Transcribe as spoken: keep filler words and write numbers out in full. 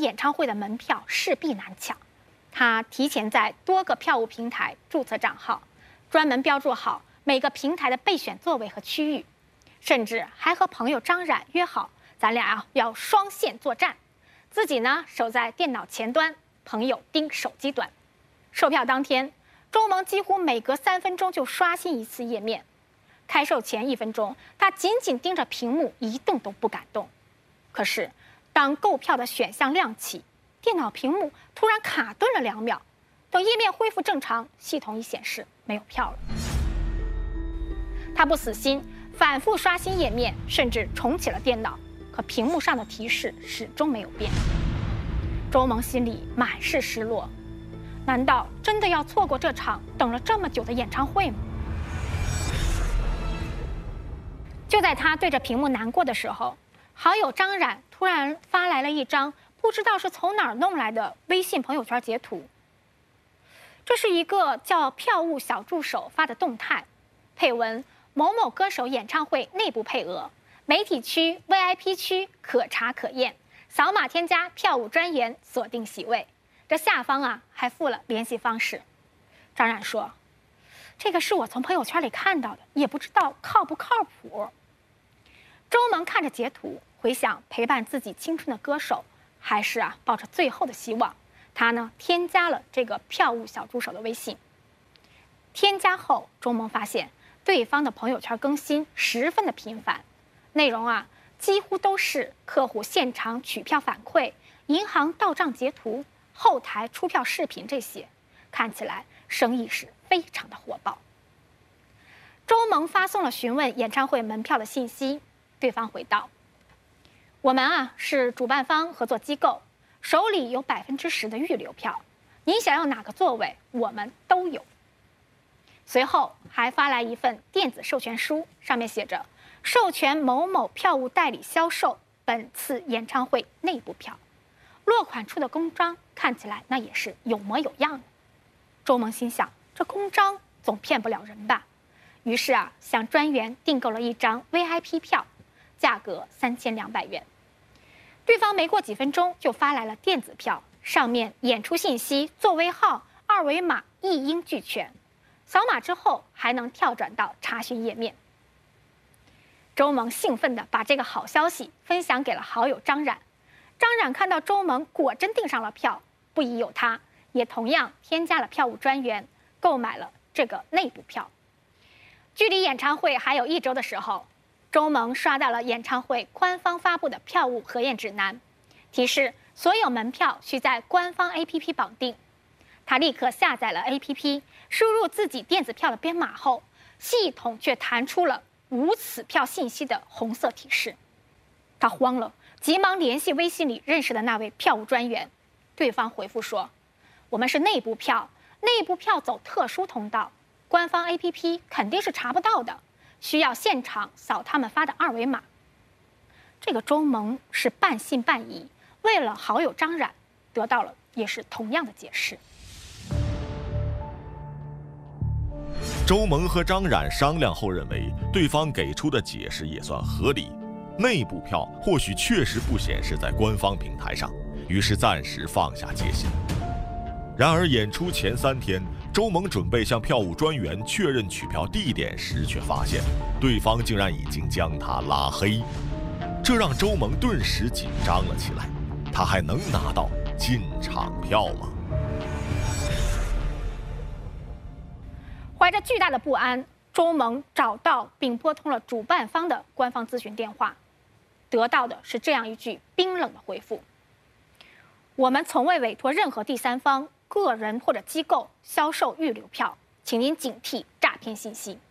演唱会的门票势必难抢。他提前在多个票务平台注册账号，专门标注好每个平台的备选座位和区域，甚至还和朋友张冉约好，咱俩啊要双线作战，自己呢守在电脑前端，朋友盯手机端。售票当天，周萌几乎每隔三分钟就刷新一次页面。开售前一分钟，他紧紧盯着屏幕，一动都不敢动。可是，当购票的选项亮起，电脑屏幕突然卡顿了两秒，等页面恢复正常，系统已显示没有票了。他不死心，反复刷新页面，甚至重启了电脑，可屏幕上的提示始终没有变。周萌心里满是失落，难道真的要错过这场等了这么久的演唱会吗？就在他对着屏幕难过的时候，好友张冉突然发来了一张不知道是从哪儿弄来的微信朋友圈截图。这是一个叫票务小助手发的动态，配文某某歌手演唱会内部配额，媒体区 V I P 区可查可验，扫码添加票务专员锁定席位。这下方啊还附了联系方式。张冉说，这个是我从朋友圈里看到的，也不知道靠不靠谱。周萌看着截图，回想陪伴自己青春的歌手，还是啊抱着最后的希望，他呢添加了这个票务小助手的微信。添加后，周萌发现对方的朋友圈更新十分的频繁，内容啊几乎都是客户现场取票反馈、银行到账截图、后台出票视频这些，看起来生意是非常的火爆。周萌发送了询问演唱会门票的信息，对方回道：“我们啊是主办方合作机构，手里有百分之十的预留票，您想要哪个座位，我们都有。”随后还发来一份电子授权书，上面写着“授权某某票务代理销售本次演唱会内部票”，落款处的公章看起来那也是有模有样的。周萌心想，这公章总骗不了人吧？于是啊，向专员订购了一张 V I P 票，价格三千两百元。对方没过几分钟就发来了电子票，上面演出信息、座位号、二维码一应俱全。扫码之后还能跳转到查询页面。周萌兴奋地把这个好消息分享给了好友张冉。张冉看到周萌果真订上了票，不疑有他，也同样添加了票务专员，购买了这个内部票。距离演唱会还有一周的时候，周萌刷到了演唱会官方发布的票务核验指南，提示所有门票需在官方 A P P 绑定。他立刻下载了 A P P， 输入自己电子票的编码后，系统却弹出了无此票信息的红色提示。他慌了，急忙联系微信里认识的那位票务专员，对方回复说：“我们是内部票，内部票走特殊通道，官方 A P P 肯定是查不到的，需要现场扫他们发的二维码。”这个周萌是半信半疑，为了好友张冉，得到了也是同样的解释。 周萌和张冉商量后认为，对方给出的解释也算合理，内部票或许确实不显示在官方平台上，于是暂时放下戒心。然而演出前三天，周萌准备向票务专员确认取票地点时，却发现对方竟然已经将他拉黑，这让周萌顿时紧张了起来。他还能拿到进场票吗？ 怀着巨大的不安，周萌找到并拨通了主办方的官方咨询电话，得到的是这样一句冰冷的回复：“我们从未委托任何第三方、个人或者机构销售预留票，请您警惕诈骗信息。”